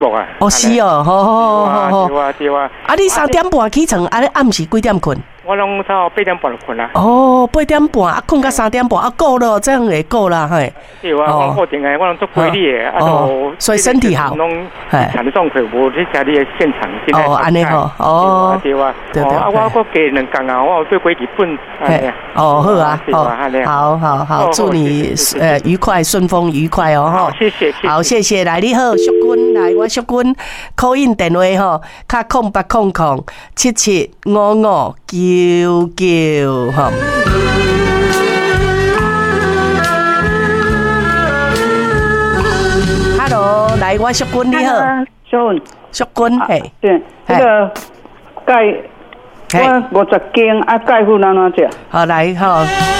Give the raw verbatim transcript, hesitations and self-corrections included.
啊。 哦是哦，好好好好。 对啊对啊。 啊，你三点半起床，啊，你暗时几点困？ 我拢到八点半就困啦。 哦，八点半啊，困到三点半啊，够了，这样会够啦，嘿。 对啊，我固定诶，我拢做规律诶，啊都所以身体好。 拢产的状况无去家里诶现场现在。 哦，安尼吼，哦， 对啊，对啊，啊，我我加两工啊，我做几日本。 哦，好啊，好，好好好，祝你呃愉快，顺风愉快哦， 哈。谢谢， 好，谢谢，来，你好，淑君，来，我淑君 call in 电话吼，卡空八空空七七五五九九吼。Hello， 来，我淑君你好， 淑君， 淑君，嘿， 对，那个钙，我五十斤啊，钙粉安怎食？ 好，来吼。